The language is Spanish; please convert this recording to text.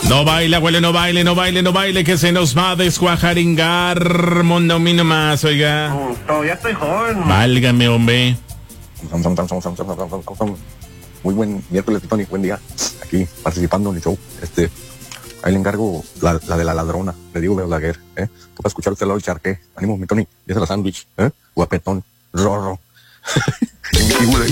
No baile, abuelo, no baile, no baile, no baile, que se nos va a descuajaringar. Mundo mío más, oiga. Todavía estoy joven. Válgame, hombre. Muy buen miércoles, Tony, buen día. Aquí participando en el show. Ahí le encargo la de la ladrona, le digo de Olaguer, ¿eh? Para escuchar usted el charque. Ánimo, mi Tony, y ese la sándwich, guapetón, rorro.